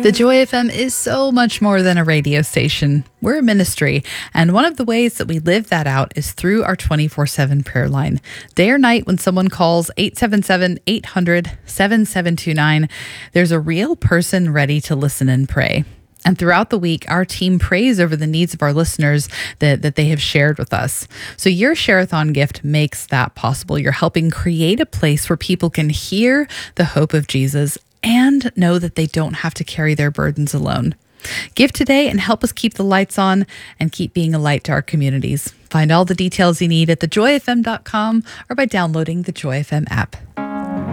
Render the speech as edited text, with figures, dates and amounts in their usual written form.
The Joy FM is so much more than a radio station. We're a ministry, and one of the ways that we live that out is through our 24/7 prayer line. Day or night, when someone calls 877-800-7729, there's a real person ready to listen and pray. And throughout the week, our team prays over the needs of our listeners that they have shared with us. So your Share-a-thon gift makes that possible. You're helping create a place where people can hear the hope of Jesus and know that they don't have to carry their burdens alone. Give today and help us keep the lights on and keep being a light to our communities. Find all the details you need at thejoyfm.com or by downloading the Joy FM app.